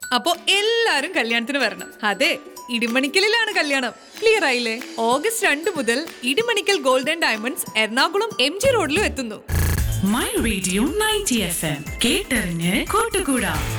അപ്പോ എല്ലാരും കല്യാണത്തിന് വരണം. അതെ, ഇടിമണിക്കലിലാണ് കല്യാണം. ക്ലിയർ ആയില്ലേ? August 2 മുതൽ Idimannickal gold and diamonds Ernakulam MG റോഡിലും എത്തുന്നു. മൈ റേഡിയോ 90 FM കേട്ടറിഞ്ഞ് കൂട്ടുകൂടാ.